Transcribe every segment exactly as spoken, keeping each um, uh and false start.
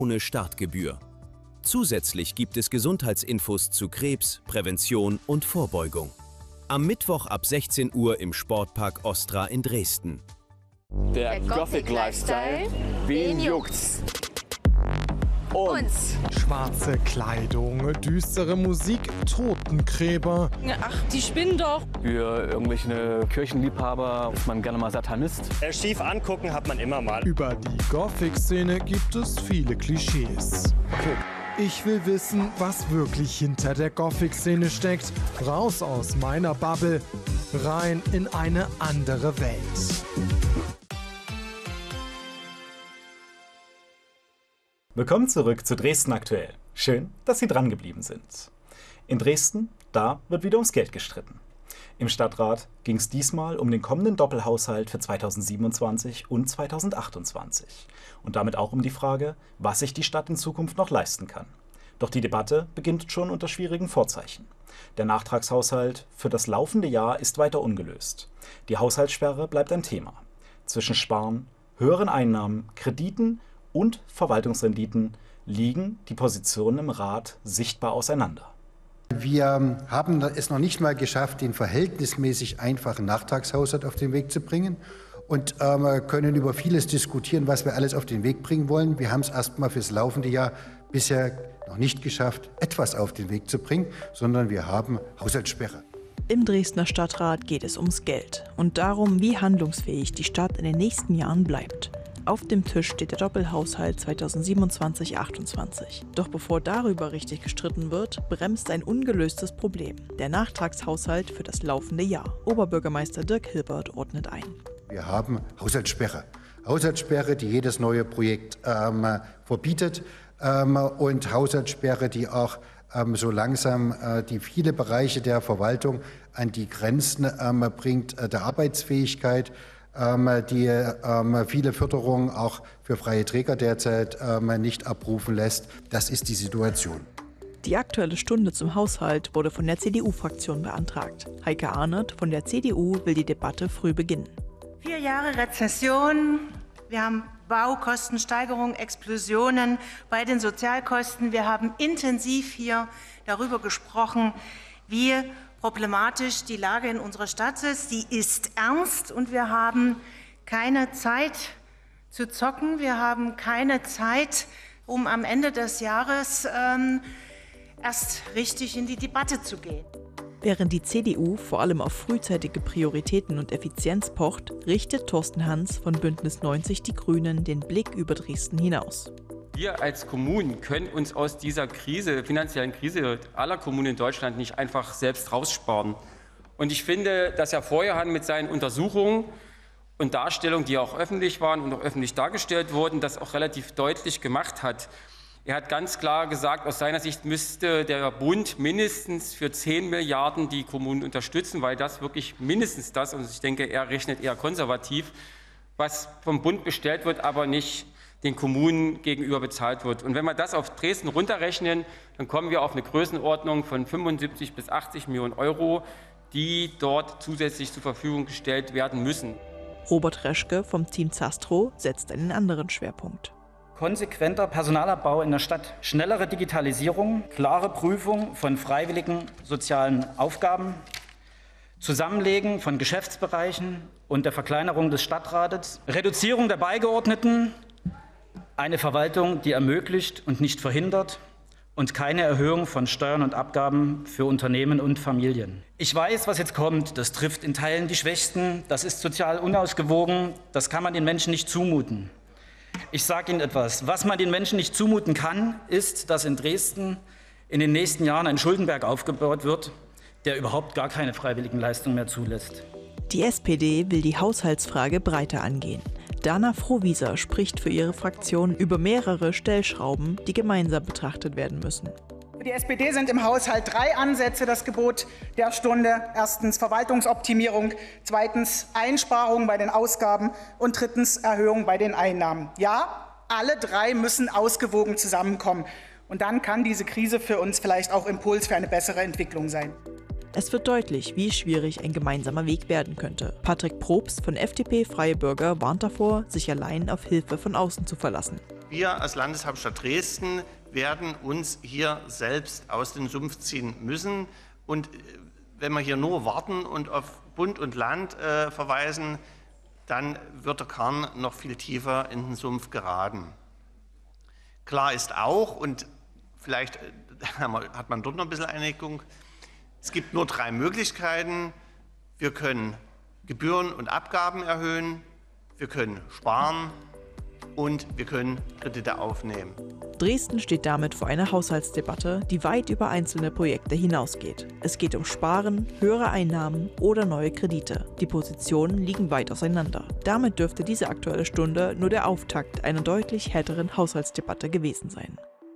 ohne Startgebühr. Zusätzlich gibt es Gesundheitsinfos zu Krebs, Prävention und Vorbeugung. Am Mittwoch ab sechzehn Uhr im Sportpark Ostra in Dresden. Der, Der Gothic Lifestyle, wen juckt's? Uns. Schwarze Kleidung, düstere Musik, Totengräber. Ach, die spinnen doch. Für irgendwelche Kirchenliebhaber ist man gerne mal Satanist. Äh, schief angucken hat man immer mal. Über die Gothic-Szene gibt es viele Klischees. Ich will wissen, was wirklich hinter der Gothic-Szene steckt. Raus aus meiner Bubble, rein in eine andere Welt. Willkommen zurück zu Dresden aktuell. Schön, dass Sie dran geblieben sind. In Dresden, da wird wieder ums Geld gestritten. Im Stadtrat ging es diesmal um den kommenden Doppelhaushalt für zweitausendsiebenundzwanzig und zweitausendachtundzwanzig. Und damit auch um die Frage, was sich die Stadt in Zukunft noch leisten kann. Doch die Debatte beginnt schon unter schwierigen Vorzeichen. Der Nachtragshaushalt für das laufende Jahr ist weiter ungelöst. Die Haushaltssperre bleibt ein Thema. Zwischen Sparen, höheren Einnahmen, Krediten und Verwaltungsrenditen liegen die Positionen im Rat sichtbar auseinander. Wir haben es noch nicht mal geschafft, den verhältnismäßig einfachen Nachtragshaushalt auf den Weg zu bringen und ähm, können über vieles diskutieren, was wir alles auf den Weg bringen wollen. Wir haben es erst mal fürs laufende Jahr bisher noch nicht geschafft, etwas auf den Weg zu bringen, sondern wir haben Haushaltssperre. Im Dresdner Stadtrat geht es ums Geld und darum, wie handlungsfähig die Stadt in den nächsten Jahren bleibt. Auf dem Tisch steht der Doppelhaushalt zweitausendsiebenundzwanzig achtundzwanzig. Doch bevor darüber richtig gestritten wird, bremst ein ungelöstes Problem. Der Nachtragshaushalt für das laufende Jahr. Oberbürgermeister Dirk Hilbert ordnet ein. Wir haben Haushaltssperre. Haushaltssperre, die jedes neue Projekt ähm, verbietet ähm, und Haushaltssperre, die auch ähm, so langsam äh, die viele Bereiche der Verwaltung an die Grenzen ähm, bringt, äh, der Arbeitsfähigkeit, die ähm, viele Förderungen auch für freie Träger derzeit ähm, nicht abrufen lässt. Das ist die Situation. Die Aktuelle Stunde zum Haushalt wurde von der C D U-Fraktion beantragt. Heike Arnert von der C D U will die Debatte früh beginnen. Vier Jahre Rezession, wir haben Baukostensteigerungen, Explosionen bei den Sozialkosten. Wir haben intensiv hier darüber gesprochen, wie problematisch die Lage in unserer Stadt ist. Die ist ernst und wir haben keine Zeit zu zocken. Wir haben keine Zeit, um am Ende des Jahres ähm, erst richtig in die Debatte zu gehen. Während die C D U vor allem auf frühzeitige Prioritäten und Effizienz pocht, richtet Thorsten Hans von Bündnis neunzig Die Grünen den Blick über Dresden hinaus. Wir als Kommunen können uns aus dieser Krise, finanziellen Krise aller Kommunen in Deutschland nicht einfach selbst raussparen. Und ich finde, dass Herr Feuerhahn mit seinen Untersuchungen und Darstellungen, die auch öffentlich waren und auch öffentlich dargestellt wurden, das auch relativ deutlich gemacht hat. Er hat ganz klar gesagt, aus seiner Sicht müsste der Bund mindestens für zehn Milliarden die Kommunen unterstützen, weil das wirklich mindestens das, und ich denke, er rechnet eher konservativ, was vom Bund bestellt wird, aber nicht den Kommunen gegenüber bezahlt wird. Und wenn wir das auf Dresden runterrechnen, dann kommen wir auf eine Größenordnung von fünfundsiebzig bis achtzig Millionen Euro, die dort zusätzlich zur Verfügung gestellt werden müssen. Robert Reschke vom Team Zastro setzt einen anderen Schwerpunkt. Konsequenter Personalabbau in der Stadt, schnellere Digitalisierung, klare Prüfung von freiwilligen sozialen Aufgaben, Zusammenlegen von Geschäftsbereichen und der Verkleinerung des Stadtrates, Reduzierung der Beigeordneten, eine Verwaltung, die ermöglicht und nicht verhindert und keine Erhöhung von Steuern und Abgaben für Unternehmen und Familien. Ich weiß, was jetzt kommt. Das trifft in Teilen die Schwächsten. Das ist sozial unausgewogen. Das kann man den Menschen nicht zumuten. Ich sage Ihnen etwas. Was man den Menschen nicht zumuten kann, ist, dass in Dresden in den nächsten Jahren ein Schuldenberg aufgebaut wird, der überhaupt gar keine freiwilligen Leistungen mehr zulässt. Die S P D will die Haushaltsfrage breiter angehen. Dana Frohwieser spricht für ihre Fraktion über mehrere Stellschrauben, die gemeinsam betrachtet werden müssen. Für die S P D sind im Haushalt drei Ansätze das Gebot der Stunde. Erstens Verwaltungsoptimierung, zweitens Einsparungen bei den Ausgaben und drittens Erhöhung bei den Einnahmen. Ja, alle drei müssen ausgewogen zusammenkommen. Und dann kann diese Krise für uns vielleicht auch Impuls für eine bessere Entwicklung sein. Es wird deutlich, wie schwierig ein gemeinsamer Weg werden könnte. Patrick Probst von F D P Freie Bürger warnt davor, sich allein auf Hilfe von außen zu verlassen. Wir als Landeshauptstadt Dresden werden uns hier selbst aus dem Sumpf ziehen müssen. Und wenn wir hier nur warten und auf Bund und Land äh, verweisen, dann wird der Kahn noch viel tiefer in den Sumpf geraten. Klar ist auch, und vielleicht hat man dort noch ein bisschen Einigung, es gibt nur drei Möglichkeiten. Wir können Gebühren und Abgaben erhöhen, wir können sparen und wir können Kredite aufnehmen. Dresden steht damit vor einer Haushaltsdebatte, die weit über einzelne Projekte hinausgeht. Es geht um Sparen, höhere Einnahmen oder neue Kredite. Die Positionen liegen weit auseinander. Damit dürfte diese Aktuelle Stunde nur der Auftakt einer deutlich härteren Haushaltsdebatte gewesen sein.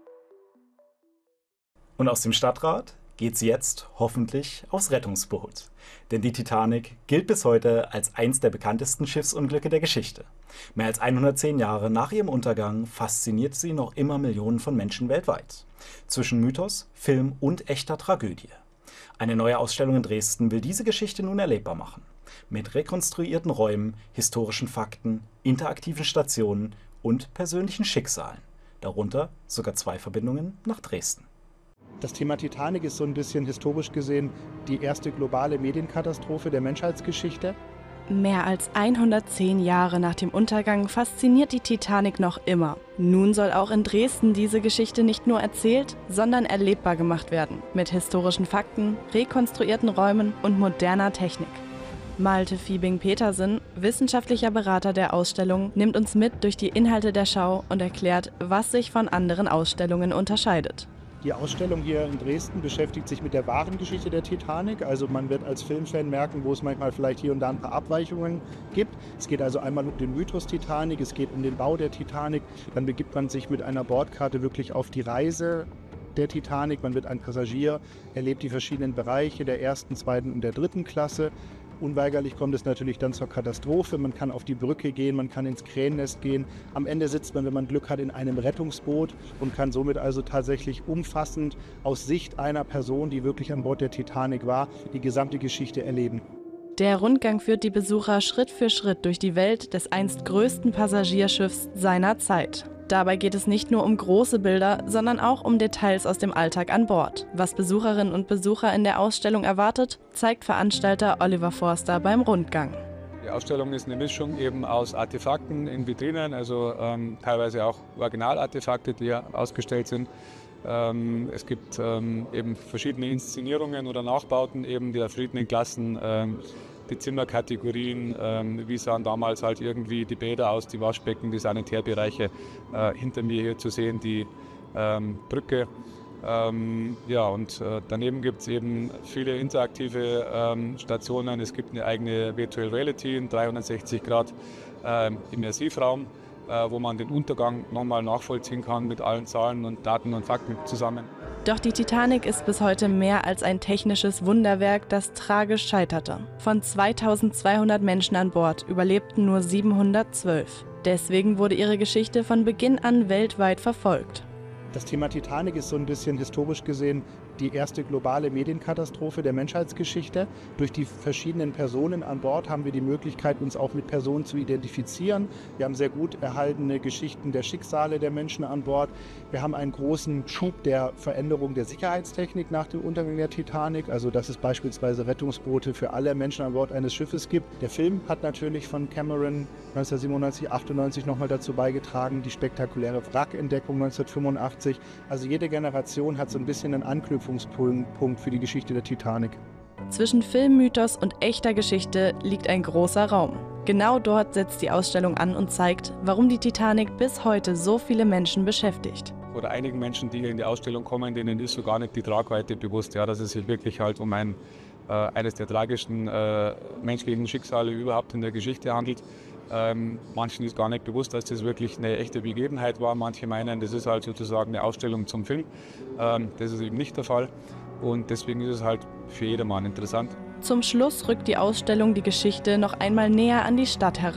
Und aus dem Stadtrat geht's jetzt hoffentlich aufs Rettungsboot. Denn die Titanic gilt bis heute als eins der bekanntesten Schiffsunglücke der Geschichte. Mehr als hundertzehn Jahre nach ihrem Untergang fasziniert sie noch immer Millionen von Menschen weltweit. Zwischen Mythos, Film und echter Tragödie. Eine neue Ausstellung in Dresden will diese Geschichte nun erlebbar machen. Mit rekonstruierten Räumen, historischen Fakten, interaktiven Stationen und persönlichen Schicksalen. Darunter sogar zwei Verbindungen nach Dresden. Das Thema Titanic ist so ein bisschen historisch gesehen die erste globale Medienkatastrophe der Menschheitsgeschichte. Mehr als hundertzehn Jahre nach dem Untergang fasziniert die Titanic noch immer. Nun soll auch in Dresden diese Geschichte nicht nur erzählt, sondern erlebbar gemacht werden. Mit historischen Fakten, rekonstruierten Räumen und moderner Technik. Malte Fiebing-Petersen, wissenschaftlicher Berater der Ausstellung, nimmt uns mit durch die Inhalte der Schau und erklärt, was sich von anderen Ausstellungen unterscheidet. Die Ausstellung hier in Dresden beschäftigt sich mit der wahren Geschichte der Titanic. Also man wird als Filmfan merken, wo es manchmal vielleicht hier und da ein paar Abweichungen gibt. Es geht also einmal um den Mythos Titanic, es geht um den Bau der Titanic. Dann begibt man sich mit einer Bordkarte wirklich auf die Reise der Titanic. Man wird ein Passagier, erlebt die verschiedenen Bereiche der ersten, zweiten und der dritten Klasse. Unweigerlich kommt es natürlich dann zur Katastrophe. Man kann auf die Brücke gehen, man kann ins Krähennest gehen. Am Ende sitzt man, wenn man Glück hat, in einem Rettungsboot und kann somit also tatsächlich umfassend aus Sicht einer Person, die wirklich an Bord der Titanic war, die gesamte Geschichte erleben. Der Rundgang führt die Besucher Schritt für Schritt durch die Welt des einst größten Passagierschiffs seiner Zeit. Dabei geht es nicht nur um große Bilder, sondern auch um Details aus dem Alltag an Bord. Was Besucherinnen und Besucher in der Ausstellung erwartet, zeigt Veranstalter Oliver Forster beim Rundgang. Die Ausstellung ist eine Mischung eben aus Artefakten in Vitrinen, also ähm, teilweise auch Originalartefakte, die ja ausgestellt sind. Ähm, es gibt ähm, eben verschiedene Inszenierungen oder Nachbauten eben der verschiedenen Klassen. Ähm, die Zimmerkategorien, ähm, wie sahen damals halt irgendwie die Bäder aus, die Waschbecken, die Sanitärbereiche, äh, hinter mir hier zu sehen, die ähm, Brücke. Ähm, ja, und äh, daneben gibt es eben viele interaktive ähm, Stationen. Es gibt eine eigene Virtual Reality, einen dreihundertsechzig Grad ähm, Immersivraum, äh, wo man den Untergang nochmal nachvollziehen kann mit allen Zahlen und Daten und Fakten zusammen. Doch die Titanic ist bis heute mehr als ein technisches Wunderwerk, das tragisch scheiterte. Von zweitausendzweihundert Menschen an Bord überlebten nur siebenhundertzwölf. Deswegen wurde ihre Geschichte von Beginn an weltweit verfolgt. Das Thema Titanic ist so ein bisschen historisch gesehen die erste globale Medienkatastrophe der Menschheitsgeschichte. Durch die verschiedenen Personen an Bord haben wir die Möglichkeit, uns auch mit Personen zu identifizieren. Wir haben sehr gut erhaltene Geschichten der Schicksale der Menschen an Bord. Wir haben einen großen Schub der Veränderung der Sicherheitstechnik nach dem Untergang der Titanic, also dass es beispielsweise Rettungsboote für alle Menschen an Bord eines Schiffes gibt. Der Film hat natürlich von Cameron neunzehnhundertsiebenundneunzig, achtundneunzig nochmal dazu beigetragen, die spektakuläre Wrackentdeckung neunzehnhundertfünfundachtzig. Also jede Generation hat so ein bisschen einen Anknüpfungspunkt für die Geschichte der Titanic. Zwischen Filmmythos und echter Geschichte liegt ein großer Raum. Genau dort setzt die Ausstellung an und zeigt, warum die Titanic bis heute so viele Menschen beschäftigt. Oder einigen Menschen, die hier in die Ausstellung kommen, denen ist so gar nicht die Tragweite bewusst, ja, dass es sich wirklich halt um ein, äh, eines der tragischsten äh, menschlichen Schicksale überhaupt in der Geschichte handelt. Ähm, manchen ist gar nicht bewusst, dass das wirklich eine echte Begebenheit war. Manche meinen, das ist halt sozusagen eine Ausstellung zum Film. Ähm, das ist eben nicht der Fall und deswegen ist es halt für jedermann interessant. Zum Schluss rückt die Ausstellung die Geschichte noch einmal näher an die Stadt heran.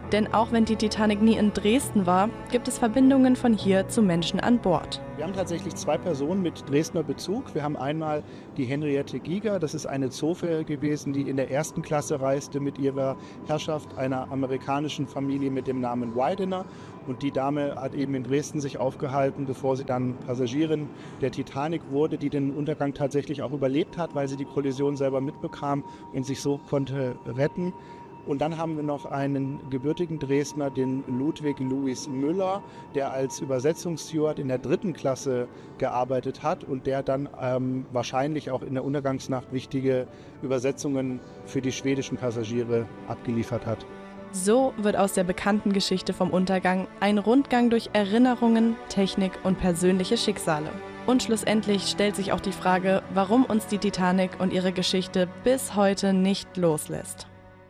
Denn auch wenn die Titanic nie in Dresden war, gibt es Verbindungen von hier zu Menschen an Bord. Wir haben tatsächlich zwei Personen mit Dresdner Bezug. Wir haben einmal die Henriette Giger, das ist eine Zofe gewesen, die in der ersten Klasse reiste mit ihrer Herrschaft einer amerikanischen Familie mit dem Namen Widener. Und die Dame hat eben in Dresden sich aufgehalten, bevor sie dann Passagierin der Titanic wurde, die den Untergang tatsächlich auch überlebt hat, weil sie die Kollision selber mitbekam und sich so konnte retten. Und dann haben wir noch einen gebürtigen Dresdner, den Ludwig Louis Müller, der als Übersetzungssteward in der dritten Klasse gearbeitet hat und der dann ähm, wahrscheinlich auch in der Untergangsnacht wichtige Übersetzungen für die schwedischen Passagiere abgeliefert hat. So wird aus der bekannten Geschichte vom Untergang ein Rundgang durch Erinnerungen, Technik und persönliche Schicksale. Und schlussendlich stellt sich auch die Frage, warum uns die Titanic und ihre Geschichte bis heute nicht loslässt.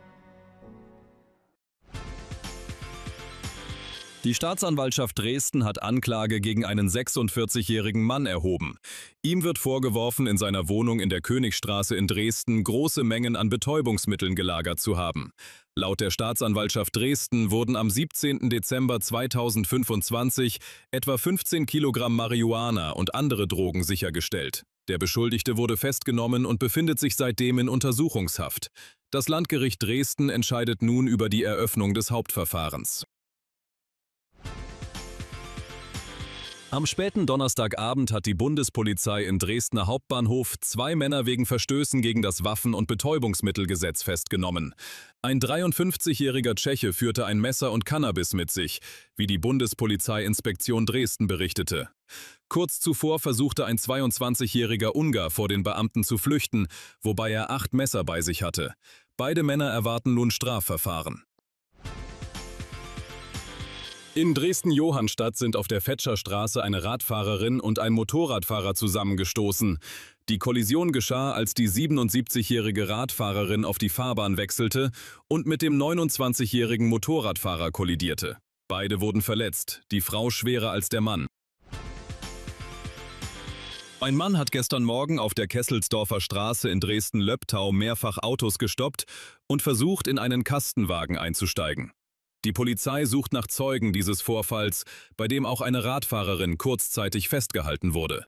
Die Staatsanwaltschaft Dresden hat Anklage gegen einen sechsundvierzigjährigen Mann erhoben. Ihm wird vorgeworfen, in seiner Wohnung in der Königstraße in Dresden große Mengen an Betäubungsmitteln gelagert zu haben. Laut der Staatsanwaltschaft Dresden wurden am siebzehnten Dezember zweitausendfünfundzwanzig etwa fünfzehn Kilogramm Marihuana und andere Drogen sichergestellt. Der Beschuldigte wurde festgenommen und befindet sich seitdem in Untersuchungshaft. Das Landgericht Dresden entscheidet nun über die Eröffnung des Hauptverfahrens. Am späten Donnerstagabend hat die Bundespolizei in Dresdner Hauptbahnhof zwei Männer wegen Verstößen gegen das Waffen- und Betäubungsmittelgesetz festgenommen. Ein dreiundfünfzigjähriger Tscheche führte ein Messer und Cannabis mit sich, wie die Bundespolizeiinspektion Dresden berichtete. Kurz zuvor versuchte ein zweiundzwanzigjähriger Ungar vor den Beamten zu flüchten, wobei er acht Messer bei sich hatte. Beide Männer erwarten nun Strafverfahren. In Dresden-Johannstadt sind auf der Fetscherstraße eine Radfahrerin und ein Motorradfahrer zusammengestoßen. Die Kollision geschah, als die siebenundsiebzigjährige Radfahrerin auf die Fahrbahn wechselte und mit dem neunundzwanzigjährigen Motorradfahrer kollidierte. Beide wurden verletzt, die Frau schwerer als der Mann. Ein Mann hat gestern Morgen auf der Kesselsdorfer Straße in Dresden-Löbtau mehrfach Autos gestoppt und versucht, in einen Kastenwagen einzusteigen. Die Polizei sucht nach Zeugen dieses Vorfalls, bei dem auch eine Radfahrerin kurzzeitig festgehalten wurde.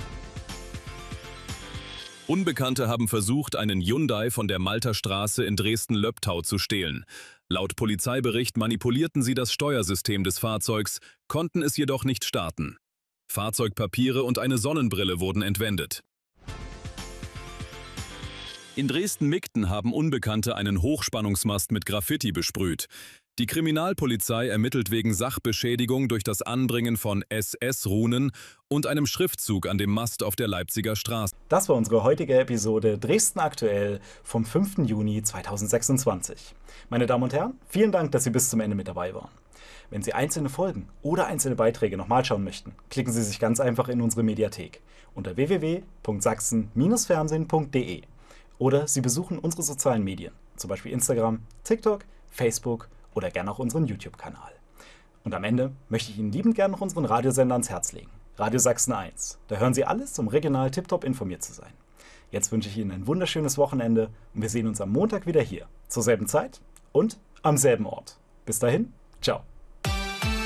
Unbekannte haben versucht, einen Hyundai von der Malterstraße in Dresden-Löbtau zu stehlen. Laut Polizeibericht manipulierten sie das Steuersystem des Fahrzeugs, konnten es jedoch nicht starten. Fahrzeugpapiere und eine Sonnenbrille wurden entwendet. In Dresden-Migten haben Unbekannte einen Hochspannungsmast mit Graffiti besprüht. Die Kriminalpolizei ermittelt wegen Sachbeschädigung durch das Anbringen von S S-Runen und einem Schriftzug an dem Mast auf der Leipziger Straße. Das war unsere heutige Episode Dresden aktuell vom fünften Juni zweitausendsechsundzwanzig. Meine Damen und Herren, vielen Dank, dass Sie bis zum Ende mit dabei waren. Wenn Sie einzelne Folgen oder einzelne Beiträge nochmal schauen möchten, klicken Sie sich ganz einfach in unsere Mediathek unter w w w punkt sachsen Bindestrich fernsehen punkt de oder Sie besuchen unsere sozialen Medien, zum Beispiel Instagram, TikTok, Facebook oder gerne auch unseren YouTube-Kanal. Und am Ende möchte ich Ihnen liebend gerne noch unseren Radiosender ans Herz legen. Radio Sachsen eins. Da hören Sie alles, um regional tiptop informiert zu sein. Jetzt wünsche ich Ihnen ein wunderschönes Wochenende und wir sehen uns am Montag wieder hier, zur selben Zeit und am selben Ort. Bis dahin, ciao.